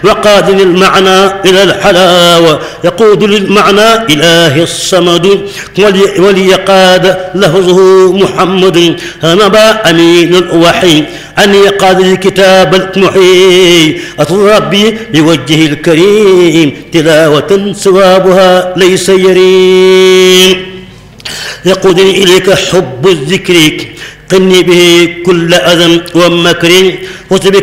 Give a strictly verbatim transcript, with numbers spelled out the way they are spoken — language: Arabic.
وقاد للمعنى إلى الحلاوة يقود للمعنى إله الصمد وليقاد لفظه محمد نبا أمين الوحي أن يقاد الكتاب المحيي أطلب ربي بوجهه الكريم تلاوة ثوابها ليس يريم يقودني إليك حب الذكر قني به كل أذى ومكر وتبك